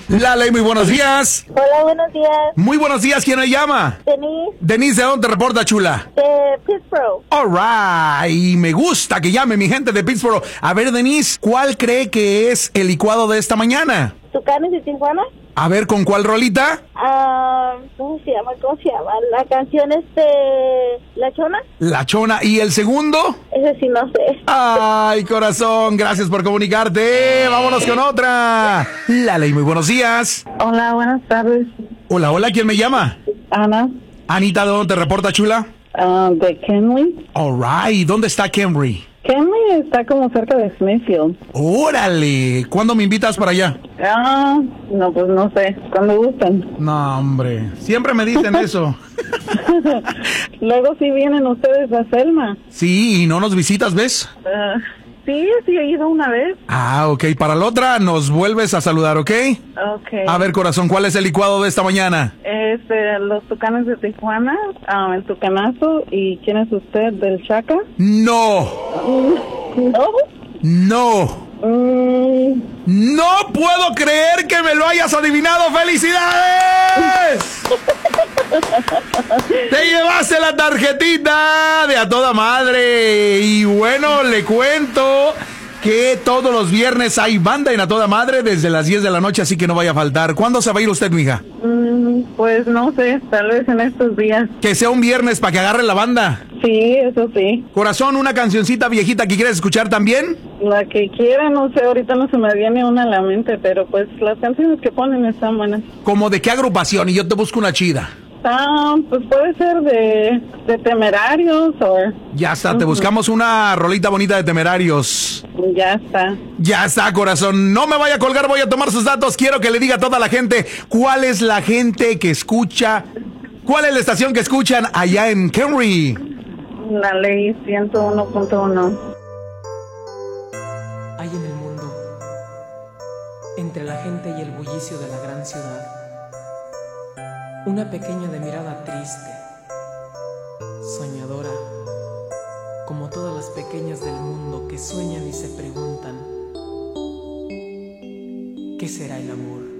La Ley, muy buenos días. Hola, buenos días. Muy buenos días, ¿quién le llama? Denise, Denise, ¿de dónde te reporta, chula? de Pittsburgh. Alright, y me gusta que llame mi gente de Pittsburgh. A ver, Denise, ¿cuál cree que es el licuado de esta mañana? ¿Tucanes de Tijuana? A ver, ¿con cuál rolita? ¿Cómo se llama? La canción es de La Chona. La Chona. ¿Y el segundo? Ese sí no sé. Ay, corazón, gracias por comunicarte. Vámonos con otra. La Ley, muy buenos días. Hola, buenas tardes. Hola, hola, ¿quién me llama? Ana, Anita, ¿de dónde te reporta, chula? de Kenley. Alright, ¿dónde está Camry? Kenley está como cerca de Smithfield. Órale, ¿cuándo me invitas para allá? No, pues no sé, cuando gusten. No, hombre, siempre me dicen eso. Luego sí vienen ustedes a Selma. Sí, y no nos visitas, ¿ves? Sí he ido una vez. Ok, para la otra nos vuelves a saludar, ¿ok? Ok. A ver, corazón, ¿cuál es el licuado de esta mañana? Es de los Tucanes de Tijuana, el Tucanazo. ¿Y quién es usted, del Chaca? No, No. no. No puedo creer que me lo hayas adivinado. ¡Felicidades! Te llevaste la tarjetita de A Toda Madre. Y bueno, le cuento que todos los viernes hay banda en A Toda Madre desde las 10 de la noche, así que no vaya a faltar. ¿Cuándo se va a ir usted, mija? Pues no sé, tal vez en estos días. Que sea un viernes para que agarre la banda. Sí, eso sí. Corazón, una cancioncita viejita que quieres escuchar también. La que quiera, no sé, ahorita no se me viene una a la mente, pero pues las canciones que ponen están buenas. ¿Como de qué agrupación? Y yo te busco una chida. Pues puede ser de Temerarios o... Ya está, te buscamos una rolita bonita de Temerarios. Ya está. Ya está, corazón. No me vaya a colgar, voy a tomar sus datos. Quiero que le diga a toda la gente cuál es la gente que escucha, cuál es la estación que escuchan allá en Camry. La Ley 101.1. Hay en el mundo, entre la gente y el bullicio de la gran ciudad, una pequeña de mirada triste, soñadora, como todas las pequeñas del mundo que sueñan y se preguntan, ¿qué será el amor?